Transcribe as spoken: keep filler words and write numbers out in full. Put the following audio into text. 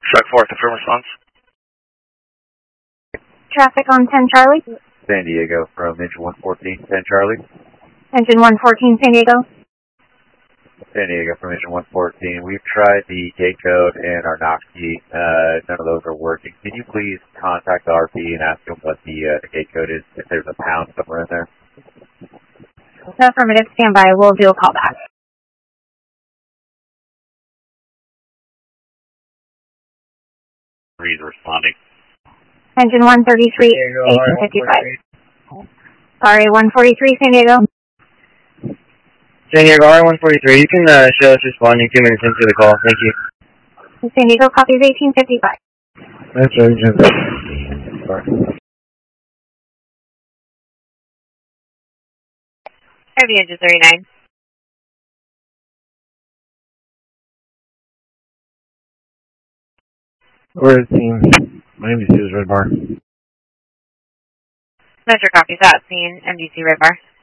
Strike fourth, affirm response. Traffic on ten Charlie. San Diego from engine one fourteen, ten Charlie. Engine one fourteen, San Diego. San Diego from engine one fourteen. We've tried the gate code and our knock key. Uh, none of those are working. Can you please contact the R P and ask them what the, uh, the gate code is, if there's a pound somewhere in there? Affirmative, stand by. We'll do a call back. Reed responding. Engine one thirty-three, eighteen fifty-five. Sorry, one forty-three, San Diego. San Diego, R one forty-three, you can uh, show us responding two minutes into the call. Thank you. San Diego copies eighteen fifty-five. That's urgent. Sorry. Heavy engine thirty-nine. Where is the team? My M D C is Red Bar. Metro copies that, scene, M D C Red Bar.